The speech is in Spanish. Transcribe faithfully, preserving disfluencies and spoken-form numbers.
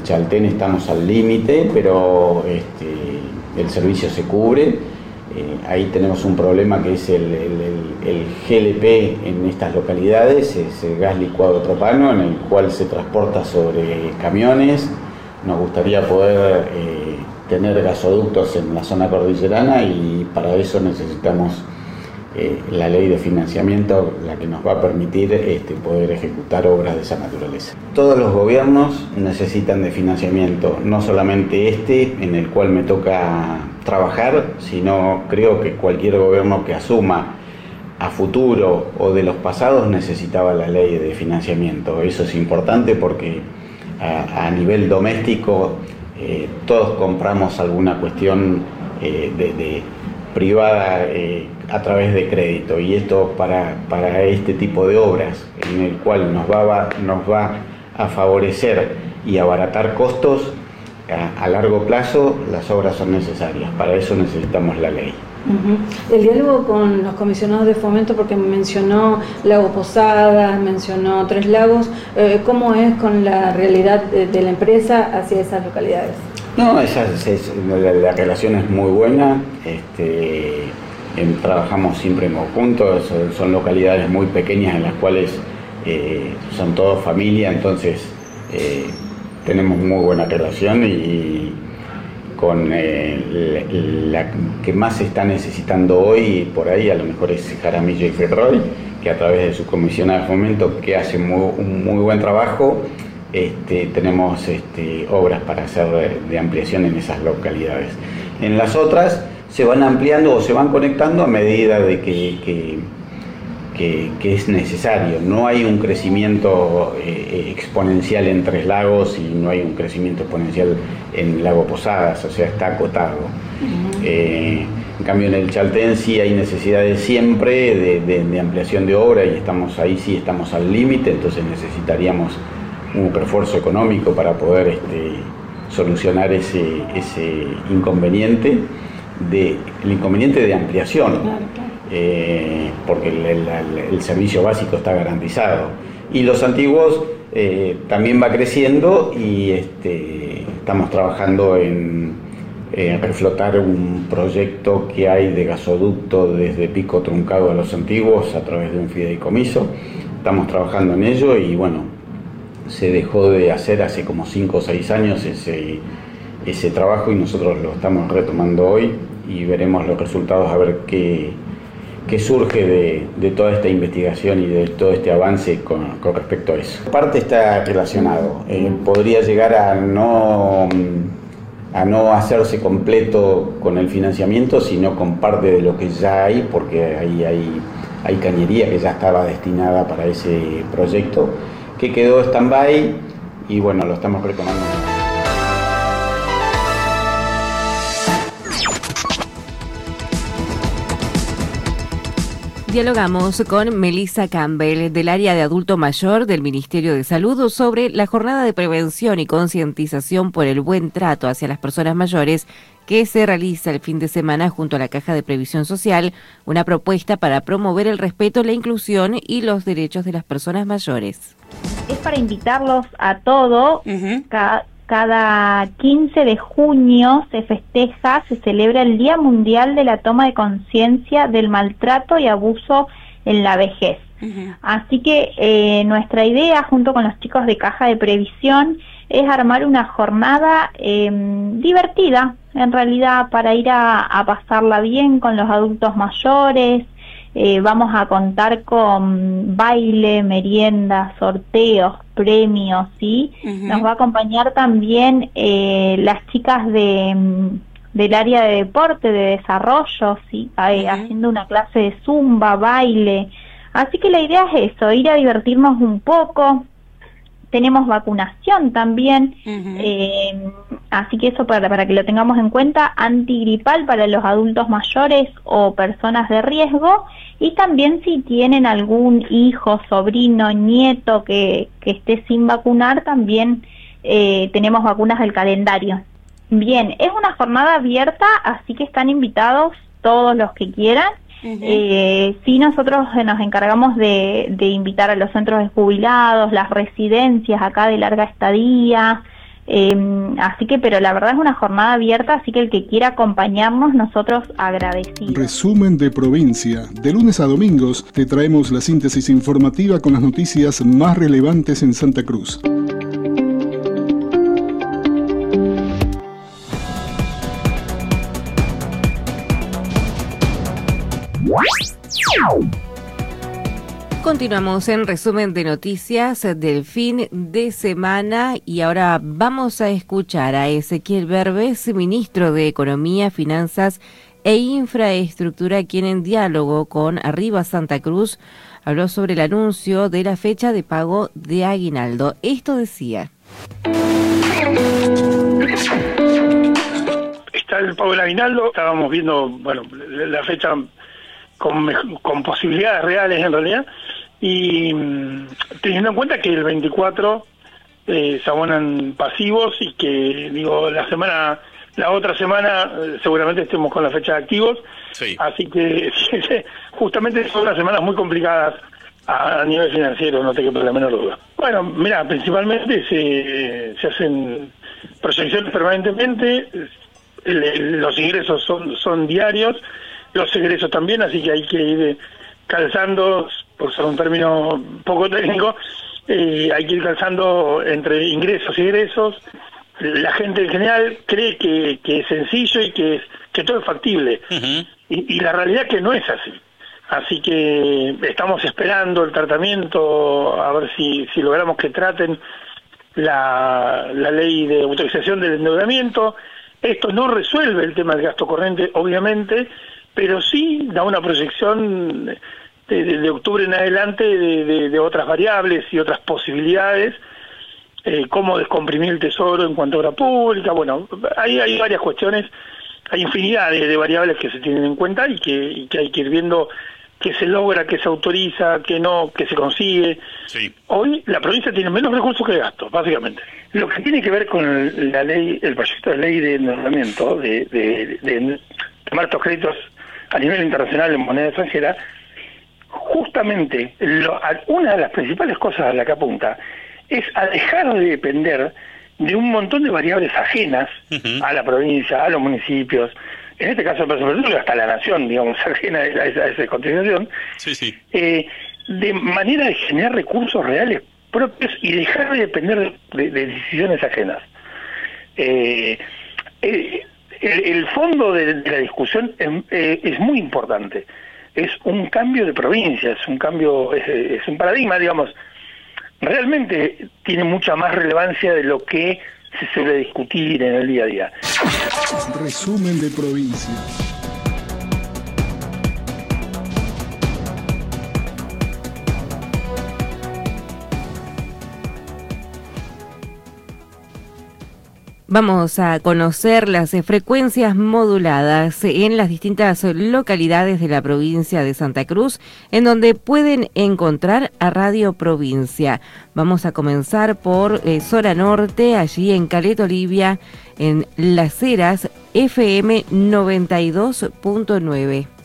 Chaltén estamos al límite, pero este, el servicio se cubre. Eh, ahí tenemos un problema que es el, el, el, el G L P en estas localidades, es el gas licuado propano, en el cual se transporta sobre camiones. Nos gustaría poder eh, tener gasoductos en la zona cordillerana y para eso necesitamos eh, la ley de financiamiento, la que nos va a permitir este, poder ejecutar obras de esa naturaleza. Todos los gobiernos necesitan de financiamiento, no solamente este en el cual me toca trabajar, sino creo que cualquier gobierno que asuma a futuro o de los pasados necesitaba la ley de financiamiento. Eso es importante porque a, a nivel doméstico eh, todos compramos alguna cuestión eh, de, de privada eh, a través de crédito, y esto para, para este tipo de obras en el cual nos va, nos va a favorecer y abaratar costos a, a largo plazo. Las obras son necesarias, para eso necesitamos la ley. Uh-huh. El diálogo con los comisionados de fomento, porque mencionó Lago Posadas, mencionó Tres Lagos, eh, ¿cómo es con la realidad de, de la empresa hacia esas localidades? No, esa, es, la, la relación es muy buena, este, en, trabajamos siempre en conjunto, son, son localidades muy pequeñas en las cuales eh, son todos familia, entonces eh, tenemos muy buena relación, y con eh, la, la que más se está necesitando hoy por ahí a lo mejor es Jaramillo y Ferroy, que a través de su comisionada de fomento, que hace muy, un muy buen trabajo. Este, tenemos este, obras para hacer de, de ampliación en esas localidades. En las otras se van ampliando o se van conectando a medida de que, que, que, que es necesario. No hay un crecimiento eh, exponencial en Tres Lagos y no hay un crecimiento exponencial en Lago Posadas, o sea, está acotado. Uh-huh. eh, en cambio en el Chaltén sí hay necesidades siempre de, de, de ampliación de obra, y estamos ahí sí estamos al límite, entonces necesitaríamos un refuerzo económico para poder este, solucionar ese, ese inconveniente, de, el inconveniente de ampliación, claro, claro. Eh, porque el, el, el servicio básico está garantizado. Y los antiguos eh, también va creciendo, y este, estamos trabajando en, en reflotar un proyecto que hay de gasoducto desde Pico Truncado a los antiguos a través de un fideicomiso. Estamos trabajando en ello y bueno, se dejó de hacer hace como cinco o seis años ese, ese trabajo, y nosotros lo estamos retomando hoy y veremos los resultados, a ver qué, qué surge de, de toda esta investigación y de todo este avance con, con respecto a eso. Parte está relacionado, eh, podría llegar a no, a no hacerse completo con el financiamiento, sino con parte de lo que ya hay, porque ahí hay, hay cañería que ya estaba destinada para ese proyecto, que quedó stand-by, y bueno, lo estamos retomando. Dialogamos con Melissa Campbell, del área de adulto mayor del Ministerio de Salud, sobre la jornada de prevención y concientización por el buen trato hacia las personas mayores que se realiza el fin de semana junto a la Caja de Previsión Social, una propuesta para promover el respeto, la inclusión y los derechos de las personas mayores. Es para invitarlos a todos. Uh-huh. Cada, cada quince de junio se festeja, se celebra el Día Mundial de la Toma de Conciencia del Maltrato y Abuso en la Vejez. Uh-huh. Así que eh, nuestra idea, junto con los chicos de Caja de Previsión, es armar una jornada eh, divertida, en realidad, para ir a, a pasarla bien con los adultos mayores. Eh, vamos a contar con baile, merienda, sorteos, premios, ¿sí? Uh-huh. Nos va a acompañar también eh, las chicas de del área de deporte, de desarrollo, ¿sí? Eh, uh-huh. Haciendo una clase de zumba, baile. Así que la idea es eso, ir a divertirnos un poco. Tenemos vacunación también, uh-huh. eh, así que eso para, para que lo tengamos en cuenta, antigripal para los adultos mayores o personas de riesgo, y también si tienen algún hijo, sobrino, nieto que, que esté sin vacunar, también eh, tenemos vacunas del calendario. Bien, es una jornada abierta, así que están invitados todos los que quieran. Uh-huh. Eh, sí, nosotros nos encargamos de, de invitar a los centros de jubilados, las residencias acá de larga estadía, Eh, así que, pero la verdad es una jornada abierta, así que el que quiera acompañarnos, nosotros agradecidos. Resumen de provincia. De lunes a domingos te traemos la síntesis informativa con las noticias más relevantes en Santa Cruz. Continuamos en resumen de noticias del fin de semana y ahora vamos a escuchar a Ezequiel Berbes, ministro de Economía, Finanzas e Infraestructura, quien en diálogo con Arriba Santa Cruz habló sobre el anuncio de la fecha de pago de aguinaldo. Esto decía. Está el pago del aguinaldo, estábamos viendo, bueno, la fecha con, con posibilidades reales en realidad, y teniendo en cuenta que el veinticuatro eh, se abonan pasivos y que, digo, la semana, la otra semana eh, seguramente estemos con la fecha de activos, sí. Así que justamente son unas semanas muy complicadas a, a nivel financiero, no te quepa la menor duda. Bueno, mira, principalmente se, se hacen proyecciones permanentemente, el, el, los ingresos son, son diarios, los egresos también, así que hay que ir calzando, por ser un término poco técnico, eh, hay que ir calzando entre ingresos y egresos. La gente en general cree que, que es sencillo y que, es, que todo es factible, uh-huh. y, y la realidad es que no es así. Así que estamos esperando el tratamiento, a ver si, si logramos que traten la, la ley de autorización del endeudamiento. Esto no resuelve el tema del gasto corriente, obviamente, pero sí da una proyección de, de, de octubre en adelante de, de, de otras variables y otras posibilidades, eh, cómo descomprimir el tesoro en cuanto a obra pública. Bueno, hay, hay varias cuestiones, hay infinidad de, de variables que se tienen en cuenta y que, y que hay que ir viendo qué se logra, qué se autoriza, qué no, qué se consigue. Sí. Hoy la provincia tiene menos recursos que gastos, básicamente. Lo que tiene que ver con el, la ley, el proyecto de ley de endeudamiento, de, de, de tomar estos créditos a nivel internacional en moneda extranjera, justamente lo, una de las principales cosas a la que apunta es a dejar de depender de un montón de variables ajenas uh-huh. a la provincia, a los municipios, en este caso hasta la nación, digamos, ajena a esa, a esa continuación, sí, sí. Eh, de manera de generar recursos reales propios y dejar de depender de, de decisiones ajenas. Eh, eh, el, el fondo de, de la discusión es, eh, es muy importante. Es un cambio de provincia, es un cambio, es, es un paradigma, digamos, realmente tiene mucha más relevancia de lo que se suele discutir en el día a día. Resumen de provincia. Vamos a conocer las frecuencias moduladas en las distintas localidades de la provincia de Santa Cruz, en donde pueden encontrar a Radio Provincia. Vamos a comenzar por eh, Zona Norte, allí en Caleta Olivia, en Las Heras, F M noventa y dos punto nueve.